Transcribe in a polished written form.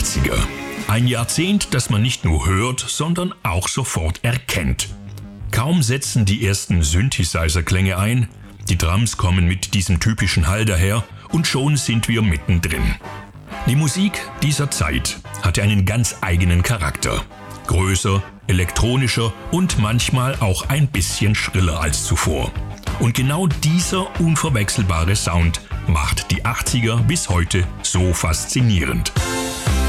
80er. Ein Jahrzehnt, das man nicht nur hört, sondern auch sofort erkennt. Kaum setzen die ersten Synthesizer-Klänge ein, die Drums kommen mit diesem typischen Hall daher und schon sind wir mittendrin. Die Musik dieser Zeit hatte einen ganz eigenen Charakter. Größer, elektronischer und manchmal auch ein bisschen schriller als zuvor. Und genau dieser unverwechselbare Sound macht die 80er bis heute so faszinierend.